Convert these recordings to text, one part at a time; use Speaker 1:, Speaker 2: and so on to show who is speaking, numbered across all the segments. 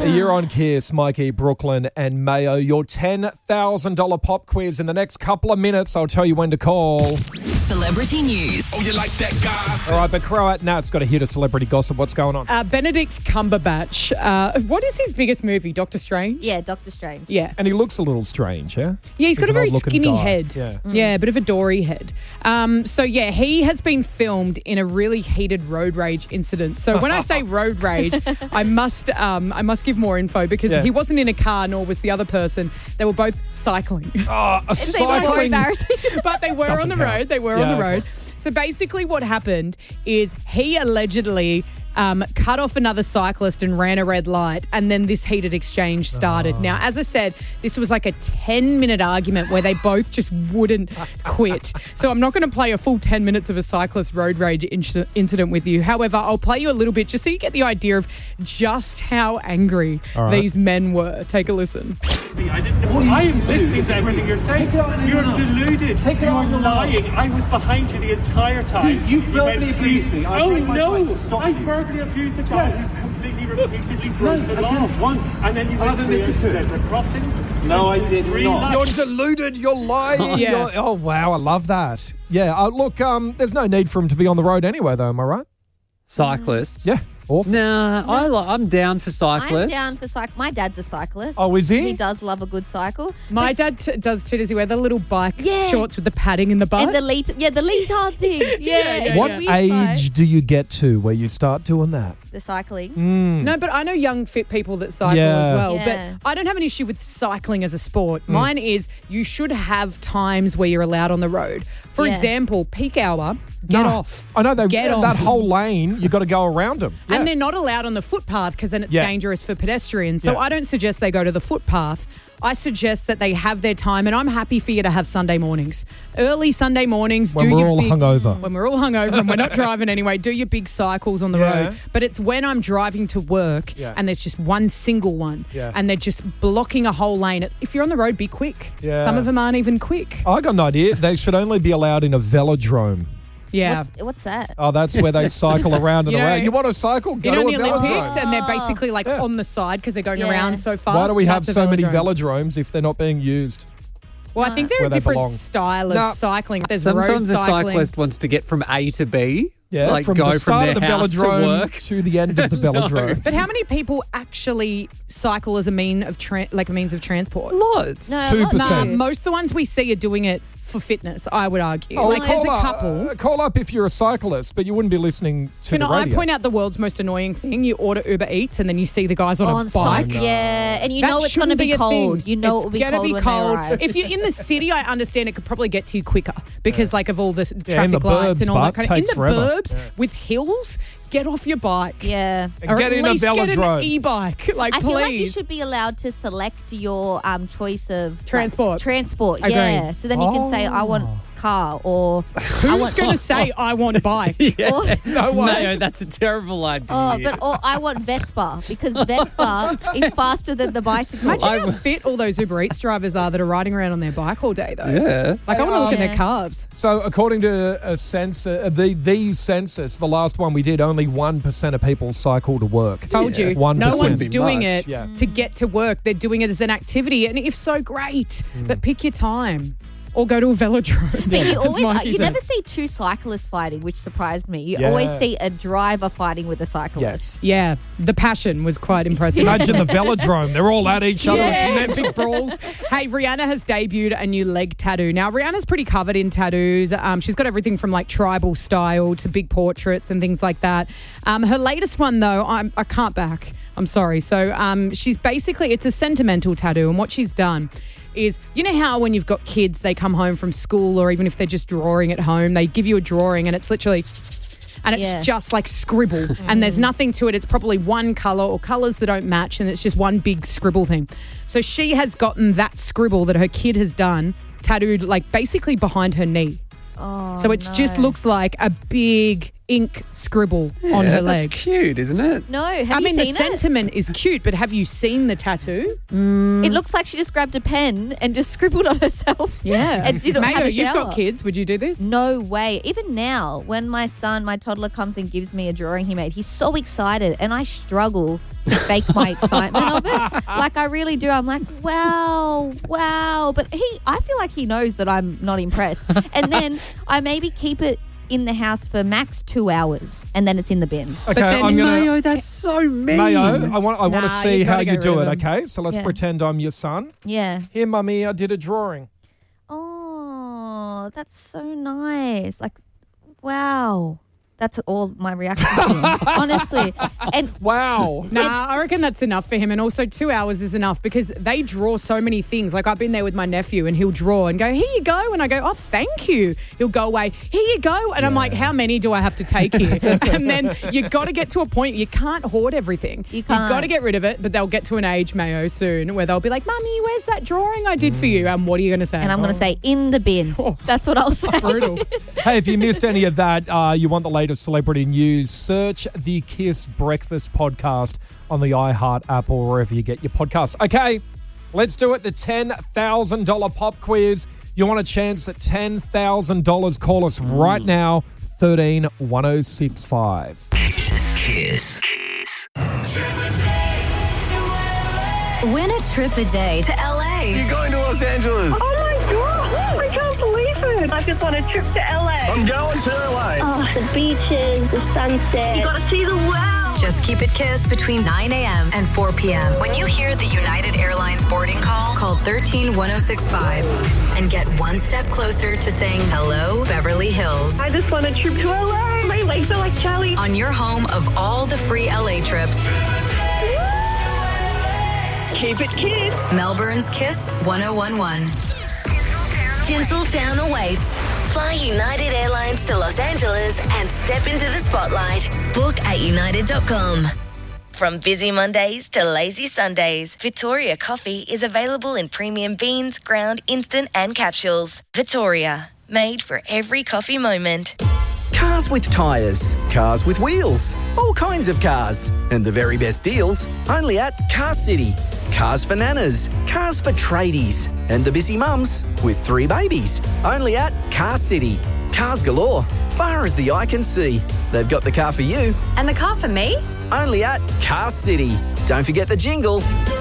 Speaker 1: You're on Kiss, Mikey, Brooklyn and Mayo. Your $10,000 pop quiz in the next couple of minutes. I'll tell you when to call.
Speaker 2: Celebrity news.
Speaker 3: Oh, you like that, guy?
Speaker 1: All right, but Croat, Nat's got to hit a celebrity gossip. What's going on?
Speaker 4: Benedict Cumberbatch. What is his biggest movie? Doctor Strange?
Speaker 5: Yeah, Doctor Strange.
Speaker 4: Yeah.
Speaker 1: And he looks a little strange, yeah?
Speaker 4: Yeah, he's got a
Speaker 1: an
Speaker 4: very
Speaker 1: odd-looking
Speaker 4: skinny
Speaker 1: guy.
Speaker 4: head.
Speaker 1: Yeah.
Speaker 4: Yeah, a bit of a dory head. He has been filmed in a really heated road rage incident. So when I say road rage, I must give more info because he wasn't in a car, nor was the other person. They were both cycling.
Speaker 1: Oh, a
Speaker 5: It's even more
Speaker 1: cycling.
Speaker 5: embarrassing.
Speaker 4: But they were
Speaker 1: Doesn't
Speaker 4: on the
Speaker 1: count.
Speaker 4: road. They were
Speaker 1: Yeah,
Speaker 4: on the
Speaker 1: okay.
Speaker 4: road. So basically what happened is he allegedly cut off another cyclist and ran a red light, and then this heated exchange started. Now, as I said, this was like a 10-minute argument where they both just wouldn't quit. So I'm not going to play a full 10 minutes of a cyclist road rage incident with you. However, I'll play you a little bit just so you get the idea of just how angry these men were. Take a listen.
Speaker 6: I didn't know. I am listening to everything you're saying. You're deluded. You're lying. I was behind you the entire time.
Speaker 7: You verbally abused me. I
Speaker 6: Oh
Speaker 7: made my
Speaker 6: no!
Speaker 7: point to stop
Speaker 6: I
Speaker 7: you.
Speaker 6: verbally abused the guy who completely repeatedly broke the
Speaker 7: I
Speaker 6: law.
Speaker 7: didn't once.
Speaker 6: And then you
Speaker 7: I've
Speaker 6: went
Speaker 7: admitted
Speaker 6: to
Speaker 7: to
Speaker 6: the
Speaker 7: it.
Speaker 6: zebra crossing.
Speaker 7: No, I did
Speaker 6: Green
Speaker 7: not.
Speaker 6: light.
Speaker 1: You're deluded. You're lying.
Speaker 4: Yeah.
Speaker 1: You're- oh, wow. I love that. Yeah. Look, there's no need for him to be on the road anyway, though. Am I right?
Speaker 8: Cyclists.
Speaker 1: Yeah. Awful.
Speaker 8: Nah, I'm down for cyclists.
Speaker 5: I'm down for My dad's a cyclist.
Speaker 1: Oh, is he?
Speaker 5: He does love a good cycle.
Speaker 4: My dad does too. Does he wear the little bike
Speaker 5: Yeah.
Speaker 4: shorts with the padding in the butt?
Speaker 5: And the leotard thing. Yeah. it's
Speaker 1: What
Speaker 5: a weird
Speaker 1: age
Speaker 5: sight.
Speaker 1: do you get to where you start doing that?
Speaker 5: The cycling.
Speaker 4: No, but I know young, fit people that cycle
Speaker 1: Yeah.
Speaker 4: as well.
Speaker 5: Yeah.
Speaker 4: But I don't have an issue with cycling as a sport. Mine is you should have times where you're allowed on the road. For
Speaker 5: Yeah.
Speaker 4: example, peak hour, get
Speaker 1: No.
Speaker 4: off.
Speaker 1: I know
Speaker 4: Get off.
Speaker 1: that whole lane. You got to go around them. Yeah.
Speaker 4: And they're not allowed on the footpath because then it's
Speaker 1: Yeah.
Speaker 4: dangerous for pedestrians. So
Speaker 1: Yeah.
Speaker 4: I don't suggest they go to the footpath. I suggest that they have their time, and I'm happy for you to have Sunday mornings. Early Sunday mornings.
Speaker 1: When
Speaker 4: do
Speaker 1: we're
Speaker 4: your
Speaker 1: all
Speaker 4: big,
Speaker 1: hungover.
Speaker 4: When we're all hungover and we're not driving anyway, do your big cycles on the
Speaker 1: Yeah.
Speaker 4: road. But it's when I'm driving to work
Speaker 1: Yeah.
Speaker 4: and there's just one single one
Speaker 1: Yeah.
Speaker 4: and they're just blocking a whole lane. If you're on the road, be quick.
Speaker 1: Yeah.
Speaker 4: Some of them aren't even quick.
Speaker 1: I got an idea. They should only be allowed in a velodrome.
Speaker 4: Yeah.
Speaker 5: What's that?
Speaker 1: Oh, that's where they cycle around and
Speaker 4: You know-
Speaker 1: around. You want to cycle? Go
Speaker 4: You know,
Speaker 1: to
Speaker 4: in
Speaker 1: a
Speaker 4: the Olympics,
Speaker 1: velodrome.
Speaker 4: and they're basically like
Speaker 1: Yeah.
Speaker 4: on the side because they're going
Speaker 5: Yeah.
Speaker 4: around so fast.
Speaker 1: Why do we have
Speaker 4: That's a
Speaker 1: so many
Speaker 4: velodrome.
Speaker 1: velodromes if they're not being used?
Speaker 4: Well, I think
Speaker 1: That's
Speaker 4: they're
Speaker 1: where
Speaker 4: a
Speaker 1: they
Speaker 4: different
Speaker 1: belong.
Speaker 4: style of
Speaker 1: No.
Speaker 4: cycling. There's road
Speaker 8: Sometimes a
Speaker 4: cycling.
Speaker 8: cyclist wants to get from A to B.
Speaker 1: Yeah,
Speaker 8: like
Speaker 1: from
Speaker 8: go
Speaker 1: the start
Speaker 8: from
Speaker 1: of the
Speaker 8: their house to
Speaker 1: velodrome
Speaker 8: work.
Speaker 1: to the end of the velodrome.
Speaker 4: But how many people actually cycle as a means of transport?
Speaker 8: Lots.
Speaker 5: No,
Speaker 1: 2%.
Speaker 4: Most of the ones we see are doing it for fitness, I would argue.
Speaker 1: Oh,
Speaker 4: like there's a
Speaker 1: call
Speaker 4: couple.
Speaker 1: call up if you're a cyclist, but you wouldn't be listening to
Speaker 4: Can
Speaker 1: the
Speaker 4: I
Speaker 1: radio.
Speaker 4: point out the world's most annoying thing? You order Uber Eats and then you see the guys on a bike.
Speaker 5: cycle. Yeah, and you
Speaker 4: That
Speaker 5: know it's going to
Speaker 4: shouldn't
Speaker 5: be
Speaker 4: a
Speaker 5: cold.
Speaker 4: thing.
Speaker 5: You know
Speaker 4: It's
Speaker 5: it will be
Speaker 4: gonna
Speaker 5: cold when they arrive.
Speaker 4: If you're in the city, I understand it could probably get to you quicker because like of all the
Speaker 1: in
Speaker 4: traffic
Speaker 1: the
Speaker 4: lights
Speaker 1: burbs,
Speaker 4: and all that
Speaker 1: but
Speaker 4: kind of. In
Speaker 1: takes
Speaker 4: the
Speaker 1: forever.
Speaker 4: burbs with hills, get off your bike.
Speaker 5: Yeah.
Speaker 1: And
Speaker 4: Or
Speaker 1: get
Speaker 4: at
Speaker 1: in a
Speaker 4: least get an
Speaker 1: velodrome.
Speaker 4: e-bike. Like,
Speaker 5: I
Speaker 4: please.
Speaker 5: feel like you should be allowed to select your choice of
Speaker 4: Transport.
Speaker 5: Transport,
Speaker 4: Agree.
Speaker 5: yeah. So then you can say, I want car or I
Speaker 4: Who's
Speaker 5: want
Speaker 4: going to say, I want bike?
Speaker 5: or,
Speaker 1: No way.
Speaker 8: No, that's a terrible idea.
Speaker 5: or I want Vespa because Vespa is faster than the bicycle.
Speaker 4: Imagine how fit all those Uber Eats drivers are that are riding around on their bike all day, though.
Speaker 8: Yeah.
Speaker 4: Like, I want to look at
Speaker 5: Yeah.
Speaker 4: their calves.
Speaker 1: So, according to a census, the census, the last one we did, only 1% of people cycle to work.
Speaker 4: Told you.
Speaker 1: 1%.
Speaker 4: No one's
Speaker 8: Be
Speaker 4: doing
Speaker 8: much.
Speaker 4: it
Speaker 1: Yeah.
Speaker 4: to get to work. They're doing it as an activity. And if so, great.
Speaker 1: Mm.
Speaker 4: But pick your time. Or go to a velodrome.
Speaker 5: But you
Speaker 4: as
Speaker 5: always
Speaker 4: Mikey
Speaker 5: you
Speaker 4: said.
Speaker 5: never see two cyclists fighting, which surprised me. You
Speaker 1: Yeah.
Speaker 5: always see a driver fighting with a cyclist.
Speaker 1: Yes.
Speaker 4: Yeah, the passion was quite impressive.
Speaker 1: Imagine the velodrome. They're all at each other.
Speaker 4: Yeah,
Speaker 1: It's mental.
Speaker 4: big brawls. Hey, Rihanna has debuted a new leg tattoo. Now, Rihanna's pretty covered in tattoos. She's got everything from like tribal style to big portraits and things like that. Her latest one, though, I can't back. I'm sorry. So she's basically, it's a sentimental tattoo. And what she's done is, you know how when you've got kids, they come home from school or even if they're just drawing at home, they give you a drawing and it's literally... And it's
Speaker 5: Yeah.
Speaker 4: just like scribble and there's nothing to it. It's probably one colour or colours that don't match and it's just one big scribble thing. So she has gotten that scribble that her kid has done tattooed like basically behind her knee.
Speaker 5: Oh,
Speaker 4: So it just looks like a big ink scribble on her
Speaker 8: That's
Speaker 4: leg.
Speaker 8: cute, isn't it?
Speaker 5: No, have
Speaker 4: I
Speaker 5: you
Speaker 4: mean, the
Speaker 5: seen it?
Speaker 4: sentiment is cute, but have you seen the tattoo?
Speaker 5: It looks like she just grabbed a pen and just scribbled on herself.
Speaker 4: Yeah.
Speaker 5: And didn't have
Speaker 4: Mayo,
Speaker 5: a
Speaker 4: you've
Speaker 5: shower.
Speaker 4: got kids. Would you do this?
Speaker 5: No way. Even now, when my toddler, comes and gives me a drawing he made, he's so excited and I struggle to fake my excitement of it. Like, I really do. I'm like, wow. But I feel like he knows that I'm not impressed. And then I maybe keep it in the house for max 2 hours and then it's in the bin.
Speaker 1: Okay,
Speaker 4: then
Speaker 1: I'm gonna
Speaker 8: Mayo, that's so mean.
Speaker 1: Mayo. I want to
Speaker 4: Nah,
Speaker 1: see
Speaker 4: you've
Speaker 1: how
Speaker 4: gotta
Speaker 1: you
Speaker 4: get
Speaker 1: do
Speaker 4: rid
Speaker 1: it.
Speaker 4: of them.
Speaker 1: Okay, so let's
Speaker 5: Yeah.
Speaker 1: pretend I'm your son.
Speaker 5: Yeah.
Speaker 1: Here, mummy, I did a drawing.
Speaker 5: Oh, that's so nice. Like, wow. That's all my reaction to him, honestly. And
Speaker 1: Wow.
Speaker 4: Nah, I reckon that's enough for him. And also 2 hours is enough because they draw so many things. Like, I've been there with my nephew and he'll draw and go, here you go. And I go, oh, thank you. He'll go away, here you go. And I'm like, how many do I have to take here? And then you got to get to a point, you can't hoard everything.
Speaker 5: You can't.
Speaker 4: You've got to get rid of it, but they'll get to an age, Mayo, soon where they'll be like, Mummy, where's that drawing I did for you? And what are you going to say?
Speaker 5: and I'm going to say in the bin. That's what I'll say.
Speaker 4: Brutal.
Speaker 1: Hey, if you missed any of that, you want the latest celebrity news, search the Kiss Breakfast podcast on the iHeart app or wherever you get your podcasts. Okay, let's do it. The $10,000 pop quiz. You want a chance at $10,000? Call us right now, 13 1065.
Speaker 2: Kiss.
Speaker 3: Win a trip a day to LA.
Speaker 2: You're going to Los Angeles.
Speaker 7: Oh my God, I can't believe it. I just want a trip to LA.
Speaker 2: I'm going to LA.
Speaker 7: Oh, the beaches, the sunset. You gotta see the world.
Speaker 3: Just keep it Kiss between 9 a.m. and 4 p.m. When you hear the United Airlines boarding call 13-1065 and get one step closer to saying hello, Beverly Hills.
Speaker 7: I just want a trip to LA. My legs are like jelly.
Speaker 3: On your home of all the free LA trips,
Speaker 7: Keep it Kiss.
Speaker 3: Melbourne's Kiss 1011.
Speaker 9: Tinseltown awaits. Fly United Airlines to Los Angeles and step into the spotlight. Book at united.com. From busy Mondays to lazy Sundays, Victoria Coffee is available in premium beans, ground, instant and capsules. Victoria, made for every coffee moment.
Speaker 10: Cars with tyres, cars with wheels, all kinds of cars. And the very best deals only at Car City. Cars for nanas, cars for tradies, and the busy mums with 3 babies. Only at Car City. Cars galore, far as the eye can see. They've got the car for you.
Speaker 3: And the car for me?
Speaker 10: Only at Car City. Don't forget the jingle.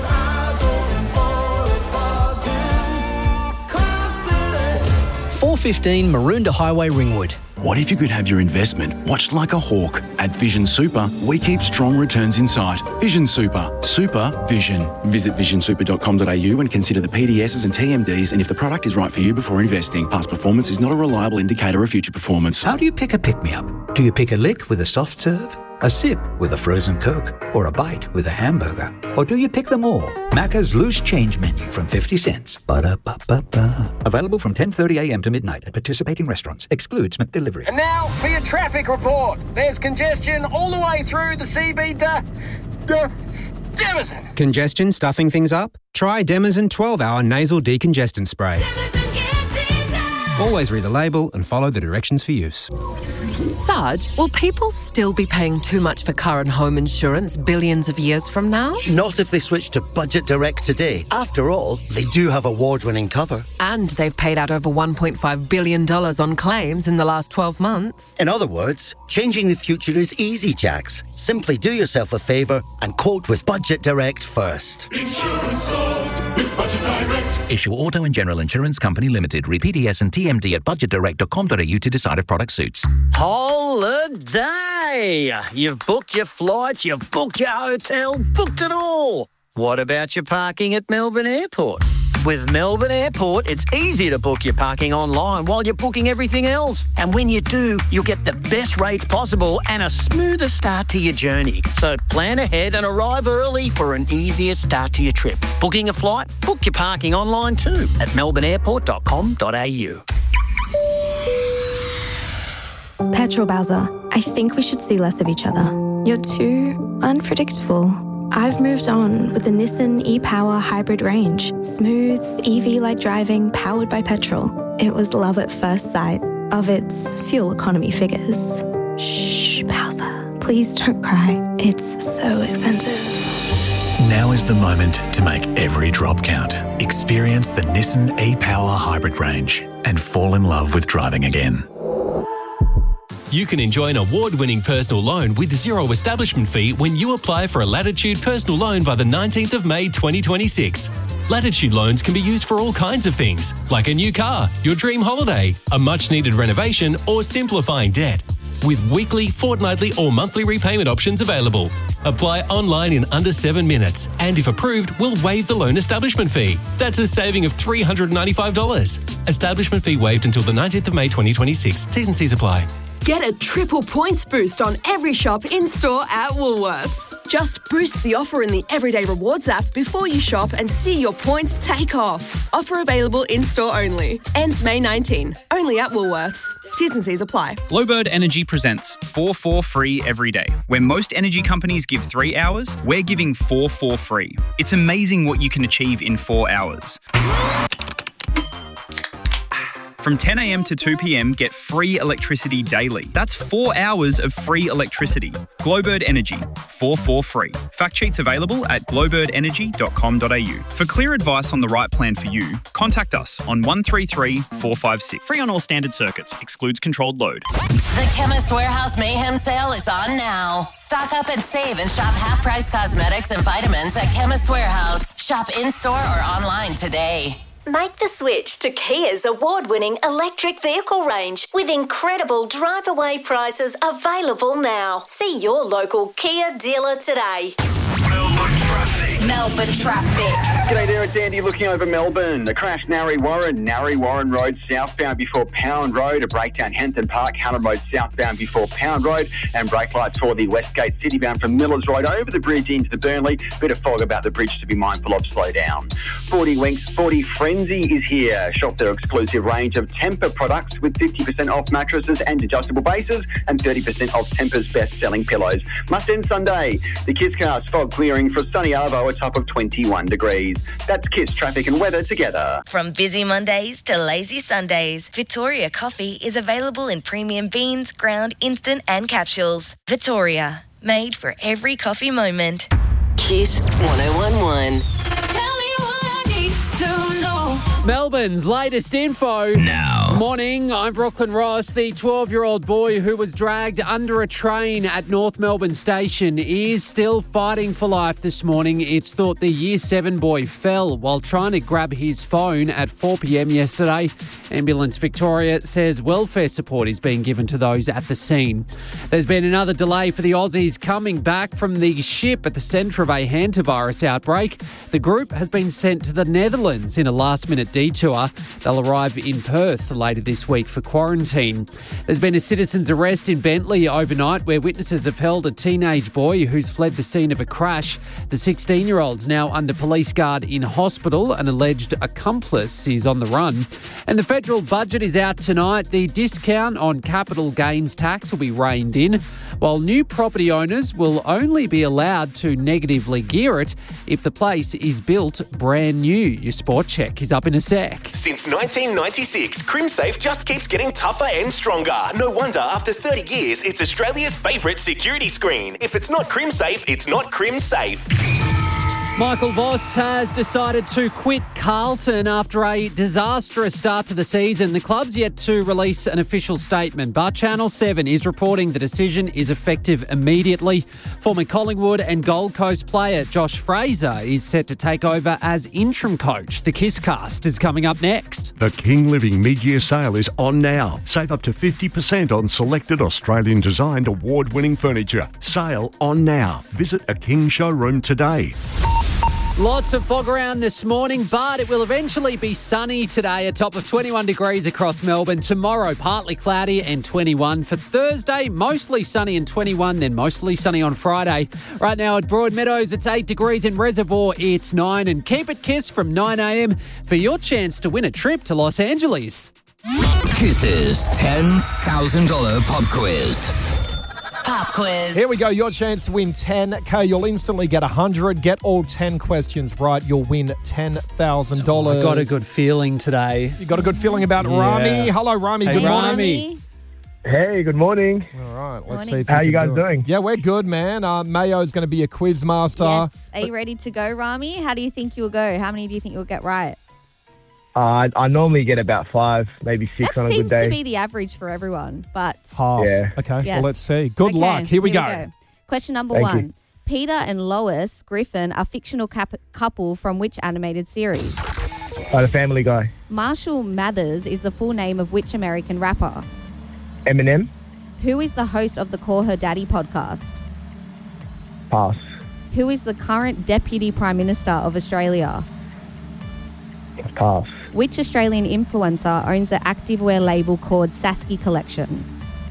Speaker 10: 415 Maroondah Highway, Ringwood.
Speaker 11: What if you could have your investment watched like a hawk? At Vision Super, we keep strong returns in sight. Vision Super. Super Vision. Visit visionsuper.com.au and consider the PDSs and TMDs and if the product is right for you before investing. Past performance is not a reliable indicator of future performance.
Speaker 12: How do you pick a pick-me-up? Do you pick a lick with a soft serve? A sip with a frozen Coke? Or a bite with a hamburger? Or do you pick them all? Macca's Loose Change Menu from 50 cents. Ba-da-ba-ba-ba. Available from 10:30 a.m. to midnight at participating restaurants. Excludes McDelivery.
Speaker 13: And now for your traffic report. There's congestion all the way through the CB Demison.
Speaker 14: Congestion stuffing things up? Try Demison 12-hour nasal decongestant spray. Always read the label and follow the directions for use.
Speaker 15: Sarge, will people still be paying too much for car and home insurance billions of years from now?
Speaker 16: Not if they switch to Budget Direct today. After all, they do have award-winning cover.
Speaker 15: And they've paid out over $1.5 billion on claims in the last 12 months.
Speaker 16: In other words, changing the future is easy, Jax. Simply do yourself a favour and quote with Budget Direct first.
Speaker 17: Insurance solved with Budget Direct.
Speaker 18: Issue Auto and General Insurance Company Limited. Read PDS and TMD at budgetdirect.com.au to decide if product suits.
Speaker 19: Holiday! You've booked your flights, you've booked your hotel, booked it all. What about your parking at Melbourne Airport? With Melbourne Airport, it's easy to book your parking online while you're booking everything else. And when you do, you'll get the best rates possible and a smoother start to your journey. So plan ahead and arrive early for an easier start to your trip. Booking a flight? Book your parking online too at melbourneairport.com.au.
Speaker 20: Petrol Bowser, I think we should see less of each other. You're too unpredictable. I've moved on with the Nissan e-Power hybrid range. Smooth, EV-like driving, powered by petrol. It was love at first sight of its fuel economy figures. Shh, Bowser. Please don't cry. It's so expensive.
Speaker 21: Now is the moment to make every drop count. Experience the Nissan e-Power hybrid range and fall in love with driving again.
Speaker 22: You can enjoy an award-winning personal loan with zero establishment fee when you apply for a Latitude personal loan by the 19th of May 2026. Latitude loans can be used for all kinds of things, like a new car, your dream holiday, a much-needed renovation, or simplifying debt. With weekly, fortnightly, or monthly repayment options available. Apply online in under 7 minutes, and if approved, we'll waive the loan establishment fee. That's a saving of $395. Establishment fee waived until the 19th of May 2026. T's and C's apply.
Speaker 23: Get a triple points boost on every shop in-store at Woolworths. Just boost the offer in the Everyday Rewards app before you shop and see your points take off. Offer available in-store only. Ends May 19. Only at Woolworths. T's and C's apply.
Speaker 24: Glowbird Energy presents 4 for free every day. Where most energy companies give 3 hours, we're giving 4 for free. It's amazing what you can achieve in 4 hours. From 10 a.m. to 2 p.m, get free electricity daily. That's 4 hours of free electricity. Glowbird Energy, 4 for free. Fact sheets available at glowbirdenergy.com.au. For clear advice on the right plan for you, contact us on 133 456. Free on all standard circuits. Excludes controlled load.
Speaker 9: The Chemist Warehouse Mayhem Sale is on now. Stock up and save and shop half-price cosmetics and vitamins at Chemist Warehouse. Shop in-store or online today.
Speaker 25: Make the switch to Kia's award-winning electric vehicle range with incredible drive-away prices available now. See your local Kia dealer today. Melbourne traffic.
Speaker 26: G'day there, it's Andy looking over Melbourne. The crash Narre Warren Road southbound before Pound Road, a breakdown Henton Park, Hannah Road southbound before Pound Road, and brake lights for the Westgate Citybound from Millers Road over the bridge into the Burnley. Bit of fog about the bridge to be mindful of, slow down. 40 Winks, 40 Frenzy is here. Shop their exclusive range of Tempur products with 50% off mattresses and adjustable bases and 30% off Tempur's best-selling pillows. Must end Sunday. The Kiss Cars fog clearing for sunny Arvo, a top of 21 degrees. That's Kiss traffic and weather together.
Speaker 9: From busy Mondays to lazy Sundays, Victoria Coffee is available in premium beans, ground, instant and capsules. Victoria, made for every coffee moment.
Speaker 27: Kiss 1011.
Speaker 28: Melbourne's latest info.
Speaker 21: Now.
Speaker 28: Morning, I'm Brooklyn Ross. The 12-year-old boy who was dragged under a train at North Melbourne Station is still fighting for life this morning. It's thought the Year 7 boy fell while trying to grab his phone at 4 p.m. yesterday. Ambulance Victoria says welfare support is being given to those at the scene. There's been another delay for the Aussies coming back from the ship at the centre of a hantavirus outbreak. The group has been sent to the Netherlands in a last-minute detour. They'll arrive in Perth later this week for quarantine. There's been a citizen's arrest in Bentley overnight where witnesses have held a teenage boy who's fled the scene of a crash. The 16-year-old's now under police guard in hospital. An alleged accomplice is on the run. And the federal budget is out tonight. The discount on capital gains tax will be reined in, while new property owners will only be allowed to negatively gear it if the place is built brand new. Your sport check is up in a sec.
Speaker 29: Since 1996, CrimSafe just keeps getting tougher and stronger. No wonder after 30 years, it's Australia's favourite security screen. If it's not CrimSafe, it's not CrimSafe.
Speaker 28: Michael Voss has decided to quit Carlton after a disastrous start to the season. The club's yet to release an official statement, but Channel 7 is reporting the decision is effective immediately. Former Collingwood and Gold Coast player Josh Fraser is set to take over as interim coach. The Kisscast is coming up next.
Speaker 30: The King Living mid-year sale is on now. Save up to 50% on selected Australian-designed award-winning furniture. Sale on now. Visit a King showroom today.
Speaker 28: Lots of fog around this morning, but it will eventually be sunny today, a top of 21 degrees across Melbourne. Tomorrow, partly cloudy and 21. For Thursday, mostly sunny and 21, then mostly sunny on Friday. Right now at Broadmeadows, it's 8 degrees. In Reservoir, it's 9. And keep it Kiss from 9 a.m. for your chance to win a trip to Los Angeles.
Speaker 2: Kiss's $10,000 pop quiz.
Speaker 9: Pop quiz.
Speaker 1: Here we go. Your chance to win 10K. You'll instantly get 100. Get all 10 questions right. You'll win $10,000.
Speaker 28: I got a good feeling today.
Speaker 1: You got a good feeling about Rami? Hello, Rami.
Speaker 28: Hey,
Speaker 1: good morning.
Speaker 28: Rami.
Speaker 3: Hey, good morning.
Speaker 1: All right, let's
Speaker 3: Morning.
Speaker 1: see if
Speaker 3: How
Speaker 1: you
Speaker 3: you
Speaker 1: can
Speaker 3: guys
Speaker 1: do it.
Speaker 3: doing?
Speaker 1: Yeah, we're good, man. Mayo's going to be your quiz master.
Speaker 4: Yes. Are you ready to go, Rami? How do you think you'll go? How many do you think you'll get right?
Speaker 3: I normally get about 5, maybe 6
Speaker 4: That
Speaker 3: on a good
Speaker 4: seems
Speaker 3: day.
Speaker 4: to be the average for everyone, but
Speaker 1: Half.
Speaker 3: Yeah.
Speaker 1: Okay,
Speaker 4: Yes.
Speaker 1: well, let's see. Good
Speaker 4: Okay,
Speaker 1: luck. Here we go.
Speaker 4: Question number
Speaker 3: Thank
Speaker 4: 1.
Speaker 3: you.
Speaker 4: Peter and Lois Griffin are fictional couple from which animated series?
Speaker 3: The Family Guy.
Speaker 4: Marshall Mathers is the full name of which American rapper?
Speaker 3: Eminem.
Speaker 4: Who is the host of the Call Her Daddy podcast?
Speaker 3: Pass.
Speaker 4: Who is the current Deputy Prime Minister of Australia?
Speaker 3: Pass.
Speaker 4: Which Australian influencer owns an activewear label called Sasky Collection?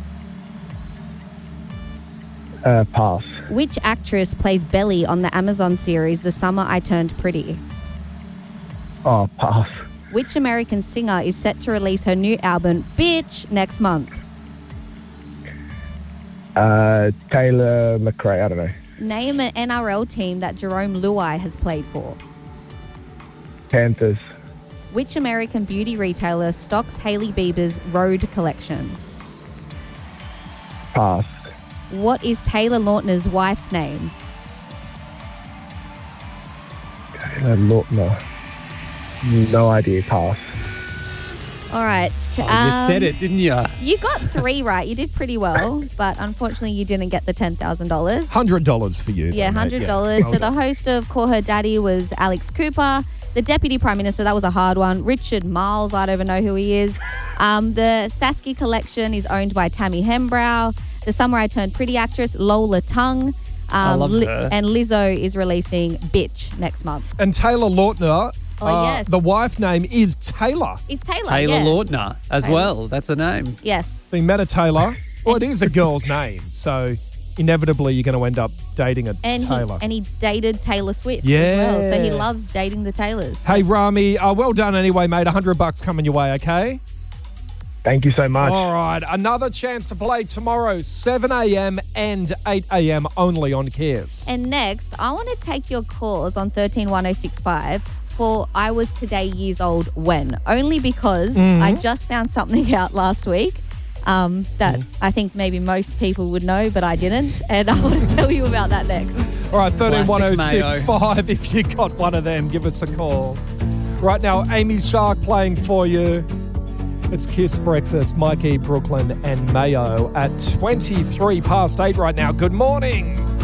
Speaker 3: Pass.
Speaker 4: Which actress plays Belly on the Amazon series The Summer I Turned Pretty?
Speaker 3: Oh, pass.
Speaker 4: Which American singer is set to release her new album, Bitch, next month?
Speaker 3: Taylor McRae. I don't know.
Speaker 4: Name an NRL team that Jerome Luai has played for.
Speaker 3: Panthers.
Speaker 4: Which American beauty retailer stocks Hailey Bieber's Road collection?
Speaker 3: Pass.
Speaker 4: What is Taylor Lautner's wife's name?
Speaker 3: No. No idea. Pass.
Speaker 4: All right.
Speaker 28: You just said it, didn't you?
Speaker 4: You got 3 right. You did pretty well, but unfortunately you didn't get the $10,000.
Speaker 1: $100 for you.
Speaker 4: Yeah,
Speaker 1: though, mate.
Speaker 4: $100.
Speaker 1: Well
Speaker 4: So
Speaker 1: done.
Speaker 4: the host of Call Her Daddy was Alex Cooper. The Deputy Prime Minister, that was a hard one. Richard Miles, I don't even know who he is. The Sasky Collection is owned by Tammy Hembrow. The Summer I Turned Pretty actress, Lola Tung.
Speaker 1: I love her.
Speaker 4: And Lizzo is releasing Bitch next month.
Speaker 1: And Taylor Lautner,
Speaker 4: yes.
Speaker 1: the wife name is Taylor.
Speaker 4: It's Taylor,
Speaker 28: Taylor
Speaker 4: yeah.
Speaker 28: Lautner as
Speaker 4: Taylor.
Speaker 28: well. That's a name.
Speaker 4: Yes.
Speaker 1: So you met a Taylor. Well, it is a girl's name, so inevitably you're going to end up dating a
Speaker 4: And
Speaker 1: Taylor.
Speaker 4: he dated Taylor Swift
Speaker 1: Yeah.
Speaker 4: as well. So he loves dating the Taylors.
Speaker 1: Hey, Rami, well done anyway, mate. $100 coming your way, okay?
Speaker 3: Thank you so much.
Speaker 1: All right, another chance to play tomorrow, 7 a.m. and 8 a.m. only on Kiss.
Speaker 4: And next, I want to take your calls on 131065 for I Was Today Years Old When. Only because I just found something out last week that I think maybe most people would know, but I didn't. And I want to tell you about that next.
Speaker 1: All right,
Speaker 28: Classic
Speaker 1: 131065. If you got one of them, give us a call. Right now, Amy Shark playing for you. It's Kiss Breakfast, Mikey, Brooklyn and Mayo at 23 past 8 right now. Good morning.